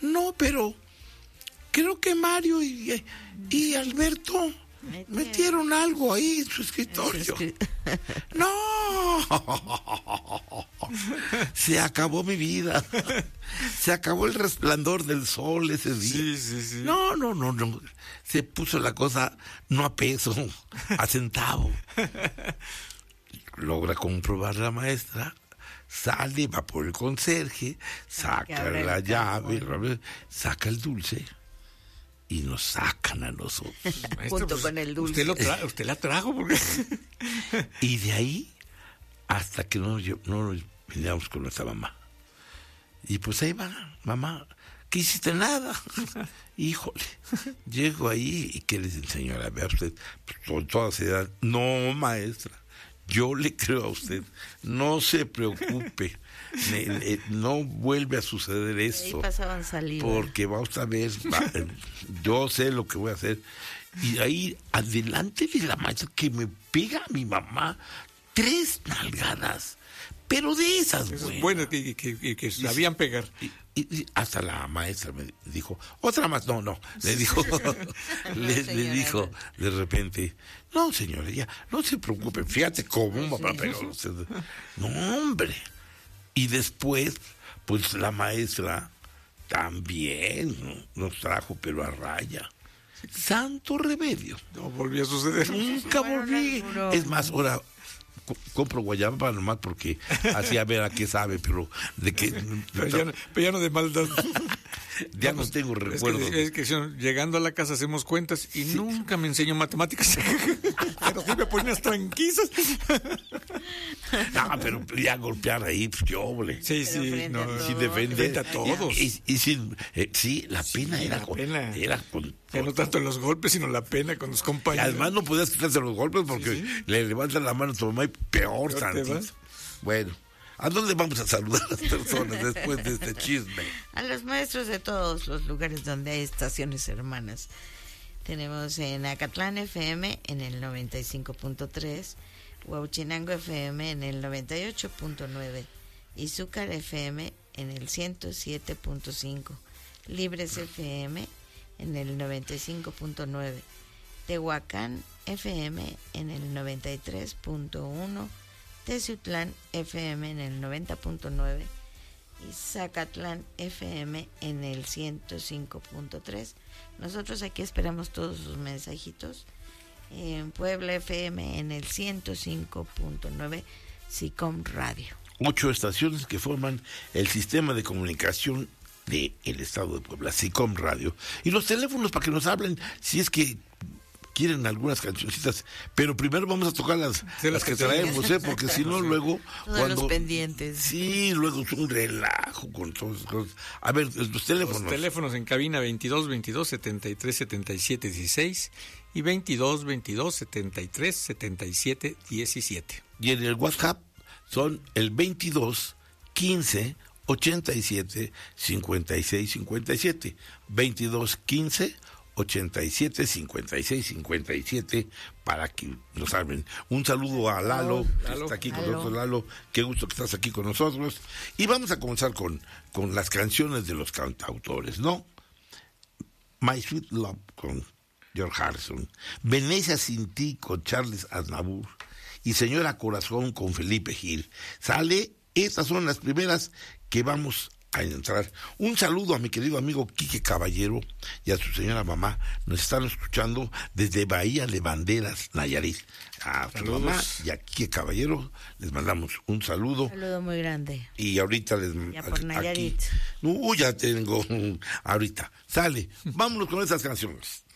No, pero creo que Mario y Alberto metieron algo ahí en su escritorio. ¡No! Se acabó mi vida. Se acabó el resplandor del sol ese día. Sí. No. Se puso la cosa no a peso, a centavo. Logra comprobar la maestra, sale, va por el conserje, saca la llave, saca el dulce. Y nos sacan a nosotros. Maestro, junto con el dulce. Usted la trajo. Porque... Y de ahí hasta que no nos veníamos con nuestra mamá. Y pues ahí va, mamá, ¿qué hiciste? Nada. Híjole, llego ahí y ¿qué les dice, señora? Vea usted, pues, con toda seriedad, no, maestra, yo le creo a usted, no se preocupe. No vuelve a suceder esto. Ahí pasaban saliva. Porque vamos a ver, yo sé lo que voy a hacer. Y ahí, adelante de la maestra, que me pega a mi mamá 3 nalgadas. Pero de esas buenas que sabían pegar. Y hasta la maestra me dijo, otra más, no, le dijo, le dijo de repente, no, señora, ya, no se preocupe, fíjate cómo mamá pegó usted. No, hombre. Y después, pues la maestra también, ¿no?, nos trajo, pero a raya. Santo remedio. No volvió a suceder. Nunca volví. Es más, ahora compro guayaba nomás porque así a ver a qué sabe, pero de que... pero ya no de maldad. Ya no tengo recuerdos. Es que llegando a la casa hacemos cuentas y nunca me enseñó matemáticas. Pero sí me ponías tranquilas. No, pero ya golpear ahí, pues qué oble. Sí, sin defender a todos. Y sin, sí, la pena era con... Ya no tanto los golpes, sino la pena con los compañeros. Y además no podías quitarse los golpes porque le levantan la mano a tu mamá y peor tantito. Bueno, ¿a dónde vamos a saludar a las personas después de este chisme? A los maestros de todos los lugares donde hay estaciones hermanas. Tenemos en Acatlán FM en el 95.3, Huauchinango FM en el 98.9, Izúcar FM en el 107.5, Libres FM en el 95.9, Tehuacán FM en el 93.1, Teciutlán FM en el 90.9 y Zacatlán FM en el 105.3. Nosotros aquí esperamos todos sus mensajitos. En Puebla FM en el 105.9, SICOM Radio. 8 estaciones que forman el sistema de comunicación del estado de Puebla, SICOM Radio. Y los teléfonos para que nos hablen si es que quieren algunas cancioncitas, pero primero vamos a tocar las que traemos, porque si no luego todos los pendientes. Sí, luego es un relajo con todas las cosas. A ver, los teléfonos. Los teléfonos en cabina 22 73 77 16 y 22 73 77 17. Y en el WhatsApp son el 22 15 87 56 57, 22 15 87 56 57 para que nos salven. Un saludo a Lalo, que está aquí con nosotros. Lalo, qué gusto que estás aquí con nosotros. Y vamos a comenzar con las canciones de los cantautores, ¿no? My Sweet Love con George Harrison, Venecia sin ti con Charles Aznavour y Señora Corazón con Felipe Gil. Estas son las primeras que vamos a entrar. Un saludo a mi querido amigo Quique Caballero y a su señora mamá. Nos están escuchando desde Bahía de Banderas, Nayarit. A su mamá y a Quique Caballero les mandamos un saludo. Un saludo muy grande. Y ahorita ya por Nayarit. Ya tengo ahorita. Sale. Vámonos con esas canciones.